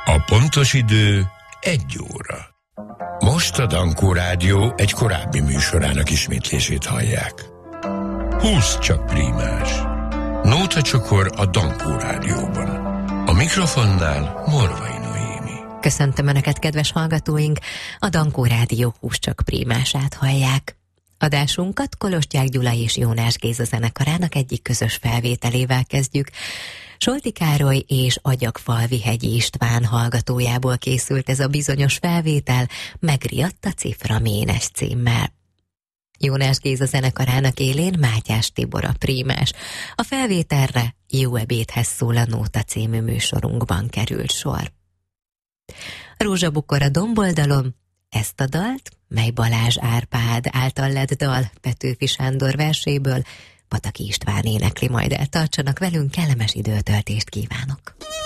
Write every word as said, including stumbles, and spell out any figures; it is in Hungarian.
A pontos idő egy óra. Most a Dankó Rádió egy korábbi műsorának ismétlését hallják. húsz csak prímás. Nóta csokor a Dankó Rádióban. A mikrofonnál Morvai Noémi. Köszöntöm Önöket, kedves hallgatóink! A Dankó Rádió húsz csak prímását hallják. Adásunkat Kolosgyák Gyula és Jónás Géza zenekarának egyik közös felvételével kezdjük. Solti Károly és Agyagfalvihegyi István hallgatójából készült ez a bizonyos felvétel, Megriadt a cifra ménes címmel. Jónás Géza zenekarának élén Mátyás Tibor a prímás. A felvételre Jó ebédhez szól a Nóta című műsorunkban került sor. Rózsabukor a domboldalon, ezt a dalt, mely Balázs Árpád által lett dal Petőfi Sándor verséből, Pataki István énekli majd el. Tartsanak velünk, kellemes időtöltést kívánok!